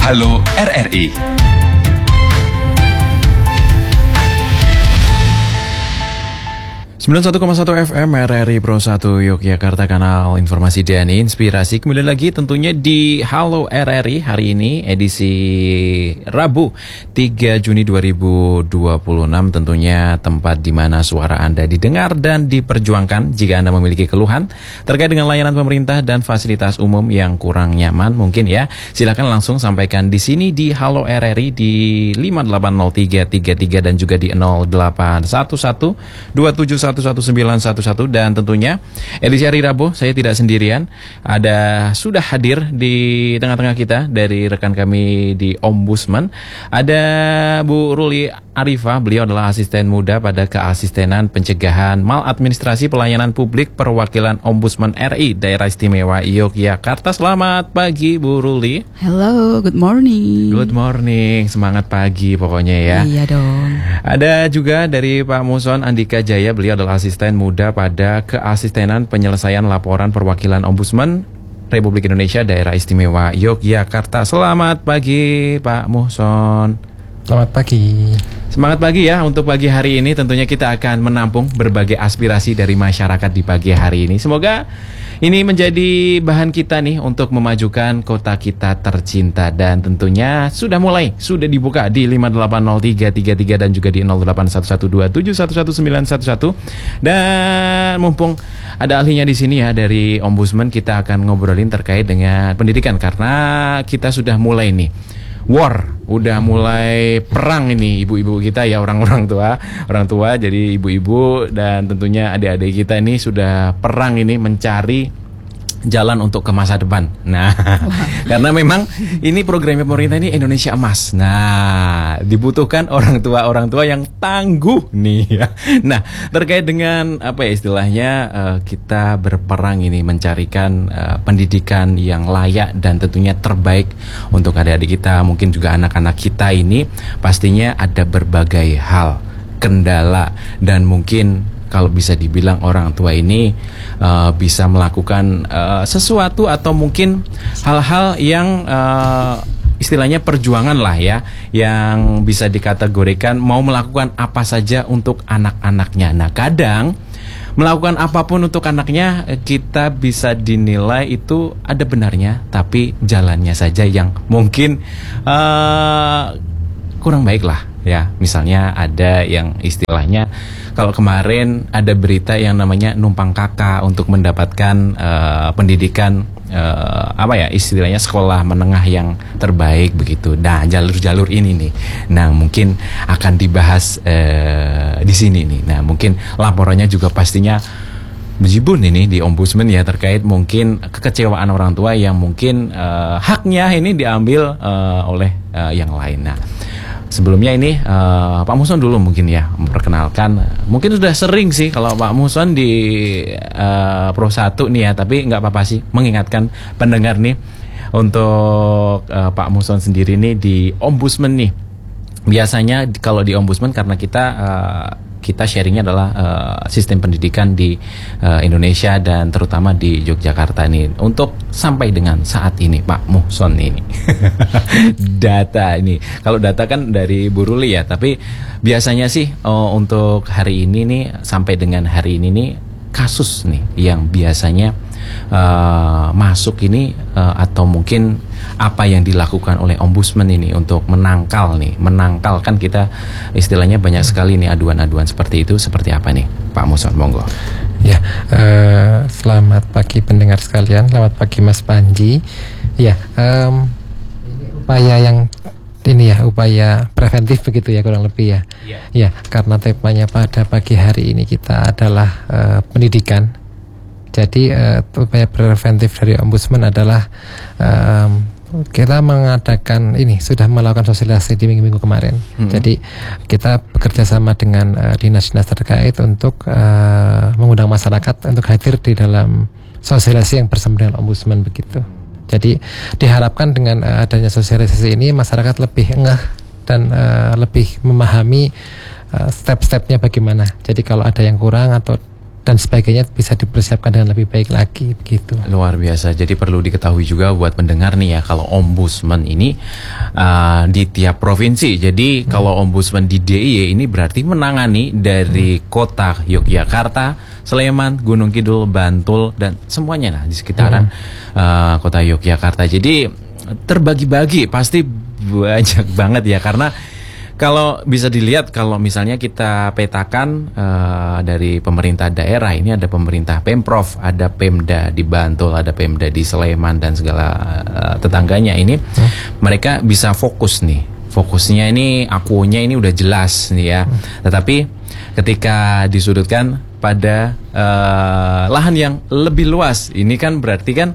Halo RRI. Sembilan 91,1 FM RRI Pro 1 Yogyakarta, kanal informasi dan inspirasi. Kembali lagi tentunya di Halo RRI hari ini edisi Rabu 3 Juni 2026. Tentunya tempat di mana suara Anda didengar dan diperjuangkan. Jika Anda memiliki keluhan terkait dengan layanan pemerintah dan fasilitas umum yang kurang nyaman mungkin ya, silakan langsung sampaikan di sini di Halo RRI di 580333 dan juga di 0811 271 1911. Dan tentunya edisi hari Rabu saya tidak sendirian, sudah hadir di tengah-tengah kita dari rekan kami di Ombudsman. Ada Bu Ruli Arifah, beliau adalah asisten muda pada keasistenan pencegahan maladministrasi pelayanan publik perwakilan Ombudsman RI Daerah Istimewa Yogyakarta. Selamat pagi Bu Ruli. Hello, good morning. Good morning, semangat pagi pokoknya ya. Iya dong. Ada juga dari Pak Muson Andika Jaya, beliau adalah asisten muda pada keasistenan penyelesaian laporan perwakilan Ombudsman Republik Indonesia Daerah Istimewa Yogyakarta. Selamat pagi Pak Muson. Selamat pagi. Semangat pagi ya. Untuk pagi hari ini tentunya kita akan menampung berbagai aspirasi dari masyarakat di pagi hari ini. Semoga ini menjadi bahan kita nih untuk memajukan kota kita tercinta. Dan tentunya sudah dibuka di 580333 dan juga di 081127111911. Dan mumpung ada ahlinya di sini ya dari Ombudsman, kita akan ngobrolin terkait dengan pendidikan karena kita sudah mulai nih udah mulai perang ini ibu-ibu kita ya, orang tua jadi ibu-ibu dan tentunya adik-adik kita ini sudah perang ini mencari jalan untuk ke masa depan. Nah, karena memang ini program pemerintah ini Indonesia Emas. Nah, dibutuhkan orang tua yang tangguh nih ya. Nah, terkait dengan apa ya istilahnya kita berperang ini mencarikan pendidikan yang layak dan tentunya terbaik untuk adik-adik kita, mungkin juga anak-anak kita ini pastinya ada berbagai hal, kendala dan mungkin kalau bisa dibilang orang tua ini bisa melakukan sesuatu atau mungkin hal-hal yang istilahnya perjuangan lah ya, yang bisa dikategorikan mau melakukan apa saja untuk anak-anaknya. Nah, kadang melakukan apapun untuk anaknya kita bisa dinilai itu ada benarnya, tapi jalannya saja yang mungkin kurang baik lah ya. Misalnya ada yang istilahnya kalau kemarin ada berita yang namanya numpang kakak untuk mendapatkan pendidikan istilahnya sekolah menengah yang terbaik begitu. Nah, jalur-jalur ini nih, nah mungkin akan dibahas di sini nih. Nah, mungkin laporannya juga pastinya berjibun ini di Ombudsman ya, terkait mungkin kekecewaan orang tua yang mungkin haknya ini diambil oleh yang lain. Nah, sebelumnya ini Pak Muson dulu mungkin ya memperkenalkan. Mungkin sudah sering sih kalau Pak Muson di Pro 1 nih ya, tapi nggak apa-apa sih mengingatkan pendengar nih untuk Pak Muson sendiri nih di Ombudsman nih. Biasanya kalau di Ombudsman karena kita sharingnya adalah sistem pendidikan di Indonesia dan terutama di Yogyakarta nih. Untuk sampai dengan saat ini Pak Muson ini data ini, kalau data kan dari Bu Ruli ya, tapi biasanya sih untuk hari ini nih, sampai dengan hari ini nih, kasus nih yang biasanya masuk ini atau mungkin apa yang dilakukan oleh Ombudsman ini untuk menangkal kan kita istilahnya banyak sekali nih aduan-aduan seperti itu, seperti apa nih Pak Muson, monggo. Ya, selamat pagi pendengar sekalian, selamat pagi Mas Panji. Ya, upaya preventif begitu ya kurang lebih ya. Ya, karena temanya pada pagi hari ini kita adalah pendidikan. Jadi upaya preventif dari Ombudsman adalah kita mengadakan sudah melakukan sosialisasi di minggu-minggu kemarin. Jadi kita bekerja sama dengan dinas-dinas terkait untuk mengundang masyarakat untuk hadir di dalam sosialisasi yang bersama dengan Ombudsman begitu. Jadi diharapkan dengan adanya sosialisasi ini masyarakat lebih ngeh dan lebih memahami step-stepnya bagaimana. Jadi kalau ada yang kurang atau dan sebagainya bisa dipersiapkan dengan lebih baik lagi begitu. Luar biasa. Jadi perlu diketahui juga buat pendengar nih ya, kalau ombudsman ini di tiap provinsi. Jadi kalau ombudsman di DIY ini berarti menangani dari kota Yogyakarta, Sleman, Gunung Kidul, Bantul dan semuanya lah di sekitaran kota Yogyakarta. Jadi terbagi-bagi, pasti banyak banget ya, karena kalau bisa dilihat, kalau misalnya kita petakan dari pemerintah daerah, ini ada pemerintah Pemprov, ada Pemda di Bantul, ada Pemda di Sleman dan segala tetangganya ini, mereka bisa fokus nih. Fokusnya ini, akunya ini udah jelas nih ya. Tetapi ketika disudutkan pada lahan yang lebih luas, ini kan berarti kan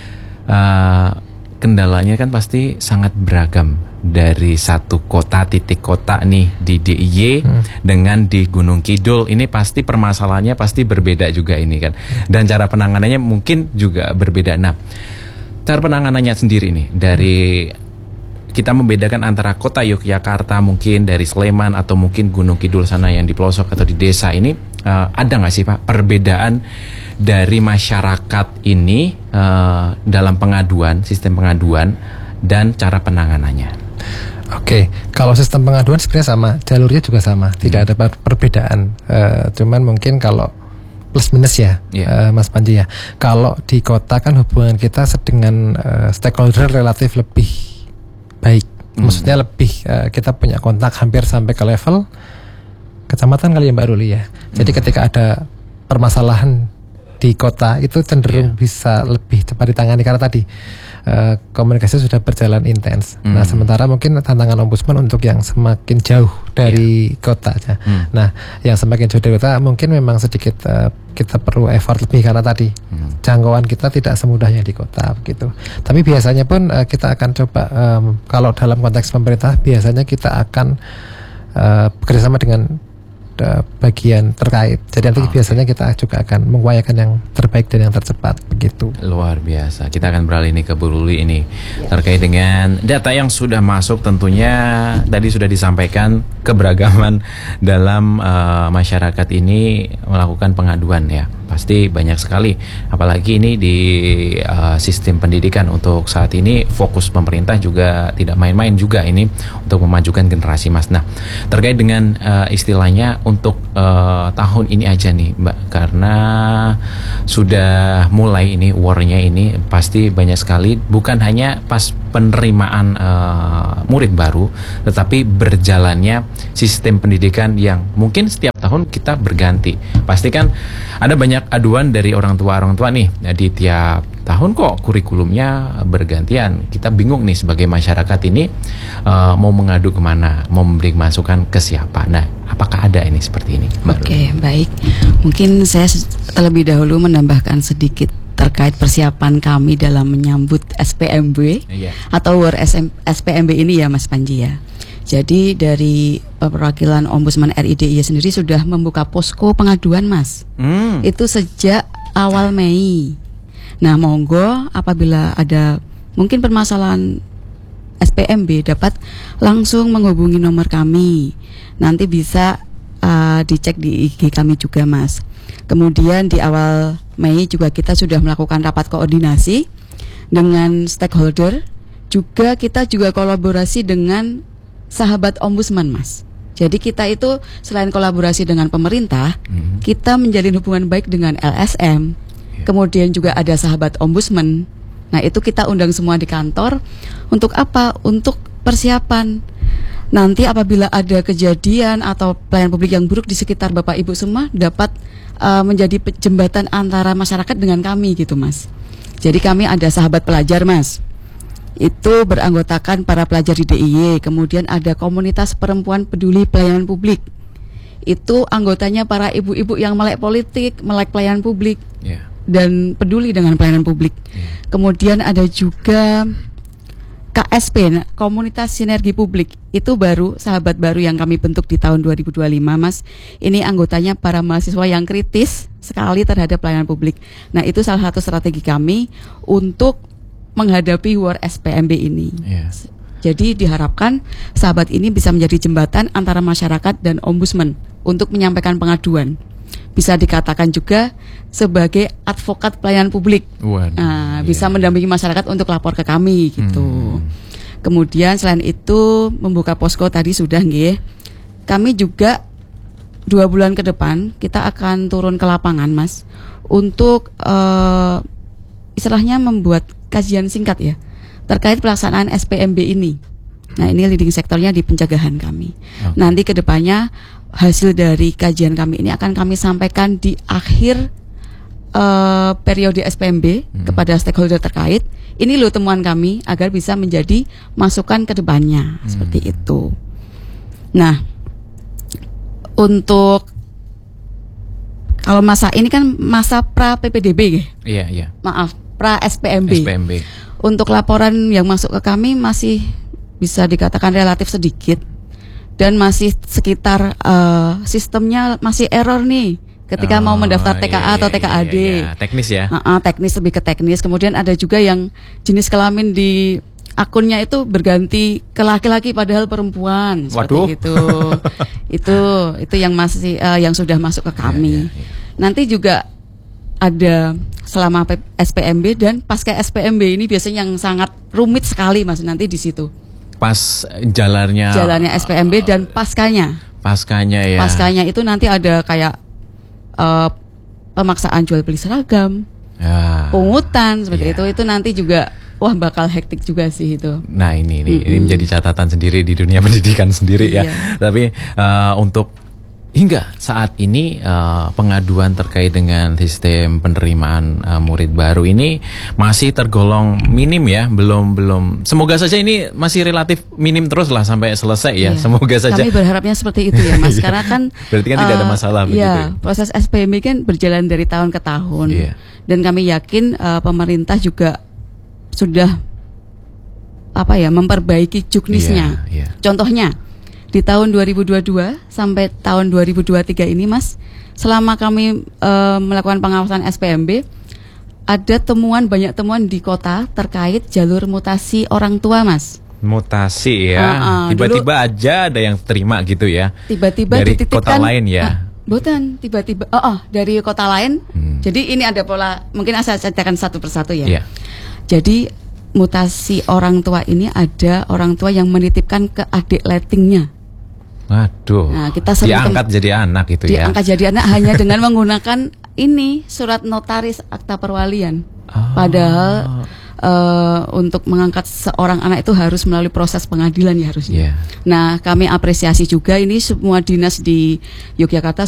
kendalanya kan pasti sangat beragam. Dari satu kota, titik kota nih di DIY dengan di Gunung Kidul, ini pasti permasalahannya pasti berbeda juga ini kan. Dan cara penanganannya mungkin juga berbeda. Nah, cara penanganannya sendiri nih, dari kita membedakan antara kota Yogyakarta mungkin dari Sleman atau mungkin Gunung Kidul sana yang di pelosok atau di desa ini, ada nggak sih Pak perbedaan dari masyarakat ini dalam pengaduan, sistem pengaduan dan cara penanganannya? Oke, kalau sistem pengaduan sebenarnya sama, jalurnya juga sama, tidak ada perbedaan. Cuman mungkin kalau plus minus ya, Mas Panji ya. Kalau di kota kan hubungan kita dengan stakeholder relatif lebih baik. Maksudnya lebih kita punya kontak hampir sampai ke level kecamatan kali ya Mbak Ruli ya. Jadi ketika ada permasalahan di kota itu cenderung bisa lebih cepat ditangani karena tadi komunikasi sudah berjalan intens. Nah, sementara mungkin tantangan ombudsman untuk yang semakin jauh dari kota aja. Nah, yang semakin jauh dari kota mungkin memang sedikit kita perlu effort lebih karena tadi jangkauan kita tidak semudahnya di kota begitu. Tapi biasanya pun kita akan coba kalau dalam konteks pemerintah biasanya kita akan bekerjasama dengan bagian terkait. Jadi nanti biasanya kita juga akan mengupayakan yang terbaik dan yang tercepat begitu. Luar biasa. Kita akan beralih nih ke Bu Ruli ini terkait dengan data yang sudah masuk. Tentunya tadi sudah disampaikan keberagaman dalam masyarakat ini melakukan pengaduan ya. Pasti banyak sekali, apalagi ini di sistem pendidikan untuk saat ini fokus pemerintah juga tidak main-main juga ini untuk memajukan generasi Mas. Nah, terkait dengan istilahnya untuk tahun ini aja nih Mbak, karena sudah mulai ini war-nya ini pasti banyak sekali, bukan hanya pas penerimaan murid baru, tetapi berjalannya sistem pendidikan yang mungkin setiap tahun kita berganti. Pasti kan ada banyak aduan dari orang tua nih. Jadi tiap tahun kok kurikulumnya bergantian. Kita bingung nih sebagai masyarakat ini mau mengadu kemana, mau memberi masukan ke siapa. Nah, apakah ada ini seperti ini, Mbak? Oke, baik. Mungkin saya terlebih dahulu menambahkan sedikit terkait persiapan kami dalam menyambut SPMB atau War SPMB ini ya Mas Panji ya. Jadi dari perwakilan Ombudsman RI DIY sendiri sudah membuka posko pengaduan Mas. Itu sejak awal Mei. Nah, monggo apabila ada mungkin permasalahan SPMB dapat langsung menghubungi nomor kami. Nanti bisa dicek di IG kami juga Mas. Kemudian di awal Mei juga kita sudah melakukan rapat koordinasi dengan stakeholder. Juga kita juga kolaborasi dengan sahabat ombudsman Mas. Jadi kita itu selain kolaborasi dengan pemerintah, kita menjalin hubungan baik dengan LSM. Kemudian juga ada sahabat ombudsman. Nah, itu kita undang semua di kantor. Untuk apa? Untuk persiapan. Nanti apabila ada kejadian atau pelayanan publik yang buruk di sekitar Bapak Ibu semua dapat menjadi jembatan antara masyarakat dengan kami gitu Mas. Jadi kami ada sahabat pelajar Mas. Itu beranggotakan para pelajar di DIY. Kemudian ada komunitas perempuan peduli pelayanan publik. Itu anggotanya para ibu-ibu yang melek politik, melek pelayanan publik dan peduli dengan pelayanan publik. Kemudian ada juga KSP, Komunitas Sinergi Publik. Itu baru, sahabat baru yang kami bentuk di tahun 2025 Mas. Ini anggotanya para mahasiswa yang kritis sekali terhadap pelayanan publik. Nah, itu salah satu strategi kami untuk menghadapi war SPMB ini. Jadi diharapkan sahabat ini bisa menjadi jembatan antara masyarakat dan ombudsman untuk menyampaikan pengaduan. bisa dikatakan juga sebagai advokat pelayanan publik. Bisa mendampingi masyarakat untuk lapor ke kami gitu. Kemudian selain itu membuka posko tadi sudah nggih. Kami juga 2 bulan ke depan kita akan turun ke lapangan Mas untuk istilahnya membuat kajian singkat ya terkait pelaksanaan SPMB ini. Nah, ini leading sektornya di pencegahan kami. Nanti ke depannya hasil dari kajian kami ini akan kami sampaikan di akhir periode SPMB kepada stakeholder terkait. Ini loh temuan kami agar bisa menjadi masukan ke depannya seperti itu. Nah, untuk kalau masa ini kan masa pra PPDB ya? Iya. Maaf, pra SPMB. Untuk laporan yang masuk ke kami masih bisa dikatakan relatif sedikit dan masih sekitar sistemnya masih error nih ketika mau mendaftar TKA atau TKAD. Teknis ya. Teknis, lebih ke teknis. Kemudian ada juga yang jenis kelamin di akunnya itu berganti ke laki-laki padahal perempuan. Seperti itu. itu yang masih yang sudah masuk ke kami. Nanti juga ada selama SPMB dan pasca SPMB ini biasanya yang sangat rumit sekali Mas nanti di situ. Pas jalannya SPMB dan paskanya ya. Paskanya itu nanti ada kayak pemaksaan jual beli seragam, pungutan seperti itu nanti juga bakal hektik juga sih itu. Nah ini menjadi catatan sendiri di dunia pendidikan sendiri ya. Tapi untuk hingga saat ini pengaduan terkait dengan sistem penerimaan murid baru ini masih tergolong minim ya, belum. Semoga saja ini masih relatif minim terus lah sampai selesai ya. Semoga saja. Kami berharapnya seperti itu ya Mas, karena kan berarti kan tidak ada masalah begitu. Ya, proses SPMB kan berjalan dari tahun ke tahun. Dan kami yakin pemerintah juga sudah memperbaiki juknisnya. Contohnya di tahun 2022 sampai tahun 2023 ini Mas, selama kami melakukan pengawasan SPMB, ada banyak temuan di kota terkait jalur mutasi orang tua Mas. Mutasi ya, tiba-tiba aja ada yang terima gitu ya. Tiba-tiba dari kota lain ya. Bukan, tiba-tiba dari kota lain. Jadi ini ada pola, mungkin saya ceritakan satu persatu ya. Jadi mutasi orang tua ini ada orang tua yang menitipkan ke adik letingnya. Waduh, kita diangkat jadi anak itu ya. Diangkat jadi anak hanya dengan menggunakan ini surat notaris akta perwalian. Padahal untuk mengangkat seorang anak itu harus melalui proses pengadilan ya harusnya. Nah, kami apresiasi juga ini semua dinas di Yogyakarta